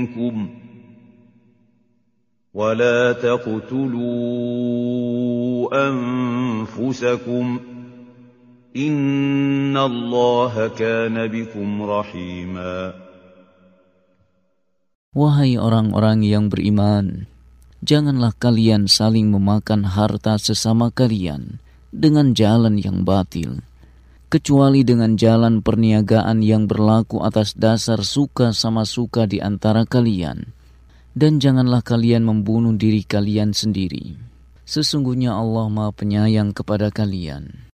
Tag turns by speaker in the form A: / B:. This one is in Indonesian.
A: منكم ولا تقتلوا أنفسكم إن الله كان بكم رحيما.
B: Wahai orang-orang yang beriman, janganlah kalian saling memakan harta sesama kalian dengan jalan yang batil, kecuali dengan jalan perniagaan yang berlaku atas dasar suka sama suka di antara kalian. Dan janganlah kalian membunuh diri kalian sendiri. Sesungguhnya Allah Maha Penyayang kepada kalian.